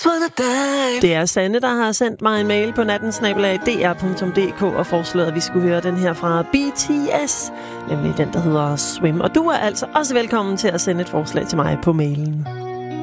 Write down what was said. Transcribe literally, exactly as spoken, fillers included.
Det er Sanne, der har sendt mig en mail på natten snabel-a d r punktum d k og foreslået, at vi skulle høre den her fra B T S, nemlig den, der hedder Swim. Og du er altså også velkommen til at sende et forslag til mig på mailen.